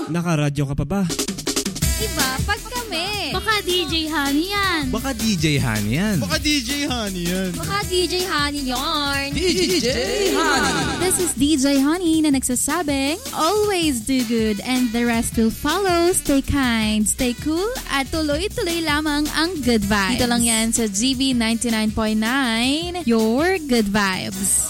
Nakaradyo ka pa ba? Iba pag kami. Baka DJ Honey yan. Baka DJ Honey yan. Baka DJ Honey yan. Baka DJ Honey yarn. DJ Honey. This is DJ Honey na nagsasabing, always do good and the rest will follow. Stay kind, stay cool, at tuloy-tuloy lamang ang good vibes. Dito lang yan sa GB 99.9, your good vibes.